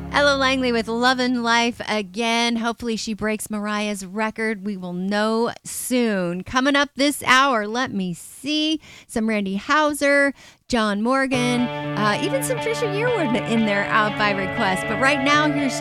Ella Langley with Love and Life again. Hopefully she breaks Mariah's record. We will know soon. Coming up this hour, let me see. Some Randy Houser, John Morgan, even some Trisha Yearwood in there out by request. But right now, here's